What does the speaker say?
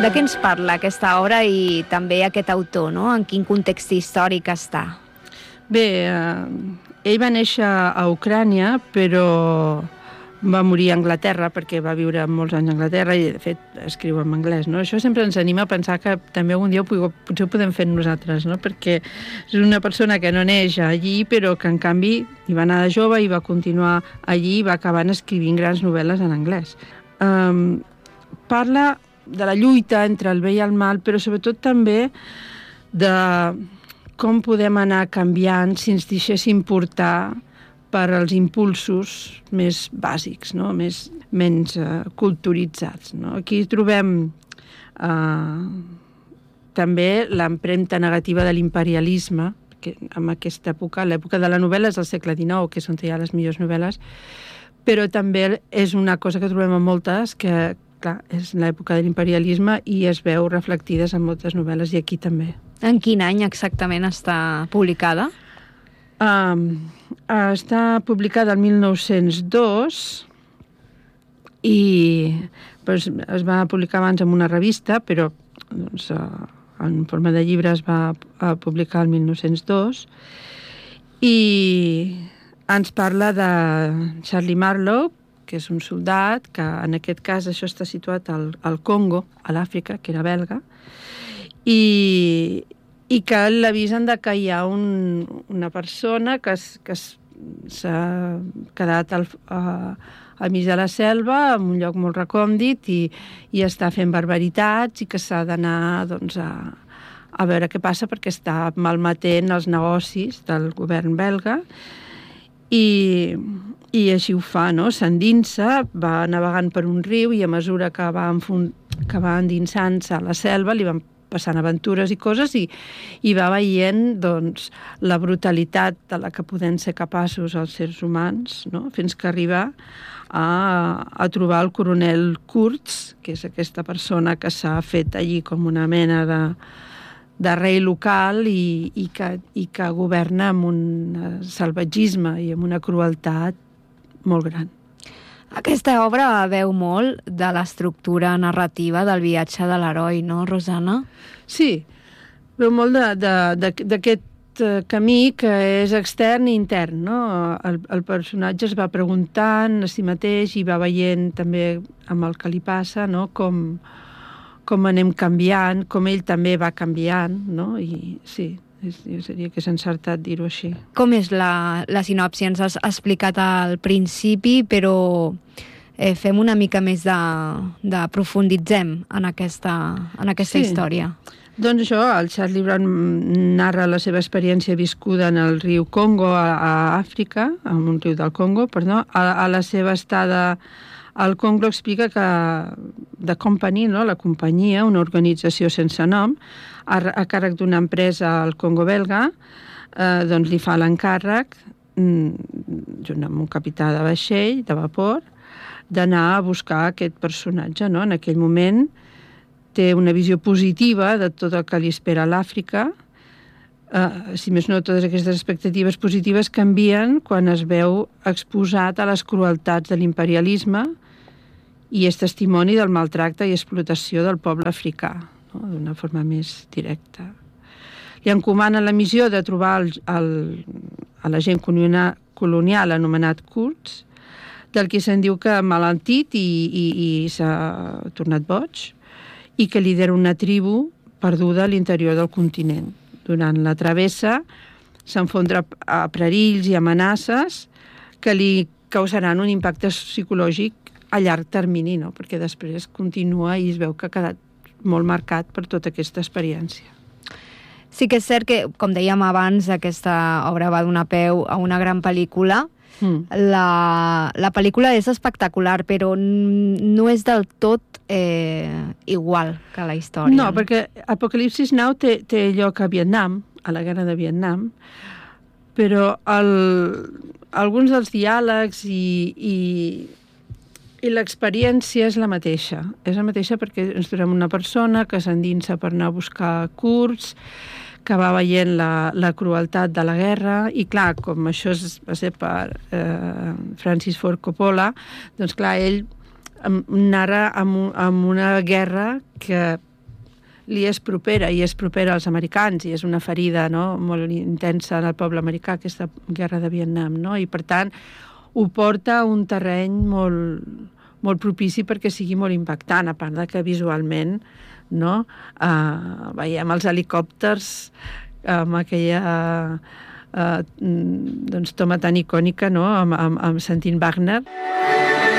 De què ens parla aquesta obra i també aquest autor, no? En quin context històric està? Bé, ell va néixer a Ucrània, però va morir a Anglaterra perquè va viure molts anys a Anglaterra i, de fet, escriu en anglès, no? Això sempre ens anima a pensar que també algun dia potser ho podem fer nosaltres, no? Perquè és una persona que no neix allí, però que, en canvi, hi va anar de jove i va continuar allí i va acabar escrivint grans novel·les en anglès. Parla de la lluita entre el bé i el mal, però sobretot també de com podem anar canviant si ens deixéssim portar per als impulsos més bàsics, no? Menys culturitzats, no? Aquí trobem també l'empremta negativa de l'imperialisme, que en aquesta època, l'època de la novel·la és del segle XIX, que és on hi ha les millors novel·les, però també és una cosa que trobem en moltes, que clar, és l'època de l'imperialisme i es veu reflectides en moltes novel·les, i aquí també. En quin any exactament està publicada? Està publicada el 1902 i doncs, es va publicar abans en una revista, però doncs, en forma de llibre es va publicar el 1902 i ens parla de Charlie Marlowe, que és un soldat, que en aquest cas això està situat al Congo, a l'Àfrica, que era belga, i que l'avisen que hi ha una persona que s'ha quedat al mig de la selva, en un lloc molt recòndit, i està fent barbaritats i que s'ha d'anar doncs, a veure què passa perquè està malmetent els negocis del govern belga. I així ho fa, no? S'endinsa, va navegant per un riu i a mesura que va endinsant-se a la selva li van passant aventures i coses i va veient doncs, la brutalitat de la que podem ser capaços els sérs humans, no? Fins que arriba a trobar el coronel Kurtz, que és aquesta persona que s'ha fet allí com una mena de rei local i que governa amb un salvatgisme i amb una crueltat molt gran. Aquesta obra veu molt de l'estructura narrativa del viatge de l'heroi, no, Rosana? Sí, veu molt d'aquest camí que és extern i intern, no? El personatge es va preguntant a si mateix i va veient també amb el que li passa, no? Com anem canviant, com ell també va canviant, no? I sí, jo diria que és encertat dir-ho així. Com és la sinopsi? Ens has explicat al principi, però fem una mica més de profunditzem en aquesta història. Doncs això, el Charlie Brown narra la seva experiència viscuda en el riu Congo, a Àfrica, en un riu del Congo, perdó, a la seva estada al Congo. Explica que The Company, no? La companyia, una organització sense nom, a càrrec d'una empresa al Congo belga, doncs li fa l'encàrrec, junt amb un capità de vaixell, de vapor, d'anar a buscar aquest personatge, no? En aquell moment té una visió positiva de tot el que li espera a l'Àfrica. Si més no, totes aquestes expectatives positives canvien quan es veu exposat a les crueltats de l'imperialisme i és testimoni del maltracte i explotació del poble africà, no? D'una forma més directa. Li encomana la missió de trobar l'agent colonial anomenat Kurtz, del que se'n diu que ha malaltit i s'ha tornat boig, i que lidera una tribu perduda a l'interior del continent. Durant la travessa s'enfondra a perills i amenaces que li causaran un impacte psicològic a llarg termini, no? Perquè després continua i es veu que ha quedat molt marcat per tota aquesta experiència. Sí que és cert que, com dèiem abans, aquesta obra va donar peu a una gran pel·lícula. La pel·lícula és espectacular, però no és del tot igual que la història. No, perquè Apocalipsis Now té lloc a Vietnam, a la guerra de Vietnam, però alguns dels diàlegs i l'experiència és la mateixa. És la mateixa perquè ens trobem una persona que s'endinsa per anar a buscar Kurtz, que va veient la crueltat de la guerra, i clar, com això va ser per Francis Ford Coppola, doncs clar, ell narra amb una guerra que li és propera, i és propera als americans, i és una ferida, no?, molt intensa en el poble americà, aquesta guerra de Vietnam, no? I per tant ho porta a un terreny molt propici perquè sigui molt impactant, a part de que visualment, no?, veiem els helicòpters amb aquella doncs, toma tan icònica, no?, amb sentint Wagner.